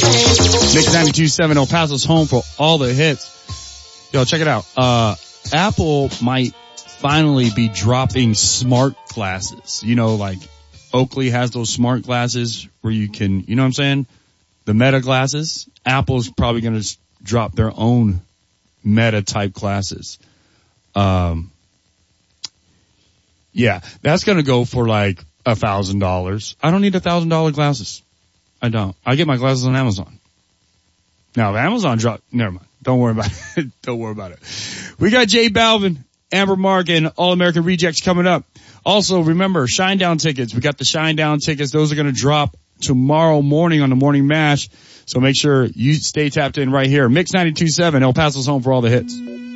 Mix 92.7 El Paso's home for all the hits. Yo, check it out. Apple might finally be dropping smart glasses. You know, like Oakley has those smart glasses where you can, you know what I'm saying? The Meta glasses. Apple's probably going to drop their own Meta type glasses. Yeah, that's going to go for like $1,000. I don't need $1,000 glasses. I don't. I get my glasses on Amazon. Now, if Amazon drop, never mind. Don't worry about it. Don't worry about it. We got J Balvin, Amber Mark, and All-American Rejects coming up. Also, remember, Shinedown tickets. We got the Shinedown tickets. Those are going to drop tomorrow morning on the Morning Mash. So make sure you stay tapped in right here. Mix 92.7, El Paso's home for all the hits.